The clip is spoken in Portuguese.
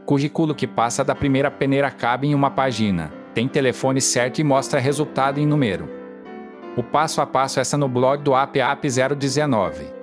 Currículo que passa da primeira peneira cabe em uma página, tem telefone certo e mostra resultado em número. O passo a passo essa no blog do app 019.